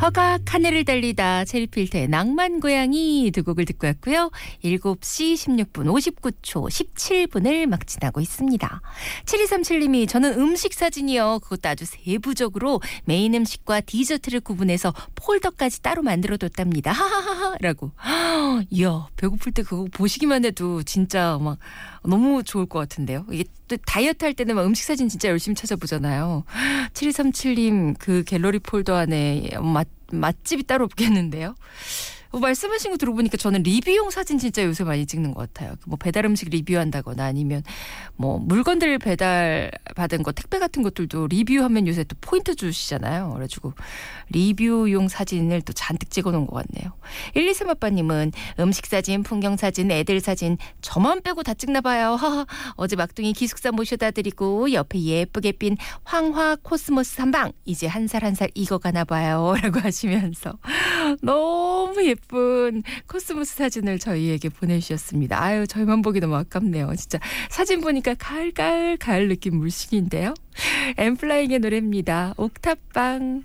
허각 하늘을 달리다 체리필터의 낭만 고양이 두 곡을 듣고 왔고요. 7시 16분 59초 17분을 막 지나고 있습니다. 7237님이 저는 음식 사진이요. 그것도 아주 세부적으로 메인 음식과 디저트를 구분해서 폴더까지 따로 만들어뒀답니다. 하하하하 라고. 이야, 배고플 때 그거 보시기만 해도 진짜 막 너무 좋을 것 같은데요. 이게 또 다이어트 할 때는 막 음식 사진 진짜 열심히 찾아보잖아요. 7237님 그 갤러리 폴더 안에 맛집이 따로 없겠는데요. 말씀하신 거 들어보니까 저는 리뷰용 사진 진짜 요새 많이 찍는 것 같아요. 뭐 배달 음식 리뷰한다거나 아니면 뭐 물건들 배달 받은 거 택배 같은 것들도 리뷰하면 요새 또 포인트 주시잖아요. 그래가지고 리뷰용 사진을 또 잔뜩 찍어놓은 것 같네요. 123 아빠님은 음식 사진, 풍경 사진, 애들 사진 저만 빼고 다 찍나 봐요. 어제 막둥이 기숙사 모셔다 드리고 옆에 예쁘게 핀 황화 코스모스 한방 이제 한 살 한 살 익어가나 봐요. 라고 하시면서 너무 예쁜 코스모스 사진을 저희에게 보내주셨습니다. 아유, 저희만 보기 너무 아깝네요. 진짜 사진 보니까 가을 느낌 물씬인데요. 엠플라잉의 노래입니다. 옥탑방.